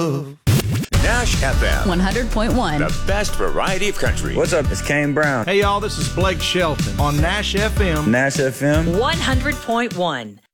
love. Nash FM, 100.1. the best variety of country. What's up? It's Kane Brown. Hey, y'all, this is Blake Shelton on Nash FM. Nash FM. 100.1.